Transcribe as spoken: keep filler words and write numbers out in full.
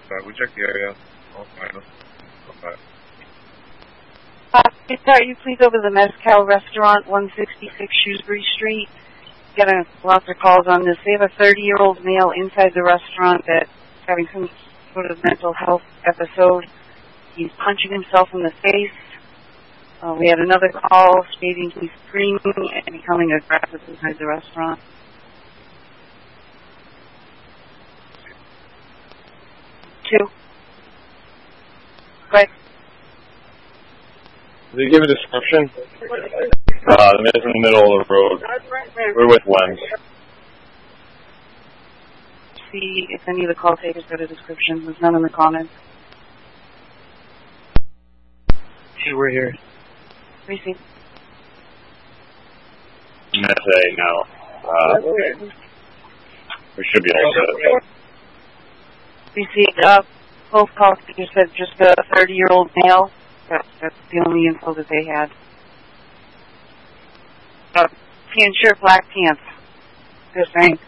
Uh, we checked the area. All fine. Okay. Uh, can start you please over the Mezcal Restaurant, one sixty-six Shrewsbury Street. Getting lots of calls on this. They have a thirty-year-old male inside the restaurant that's having some sort of mental health episode. He's punching himself in the face. Uh, we had another call stating he's screaming and becoming aggressive inside the restaurant. Two. Quick. Did they give a description? Uh, the man's in the middle of the road. We're with Lems. See if any of the call takers got a description. There's none in the comments. Hey, we're here. Receive. I'm going to say no. Uh, we should be all set. Receive. Uh, both call takers said just a thirty-year-old male. That's, that's the only info that they had. Uh, tan shirt, black pants. Just saying.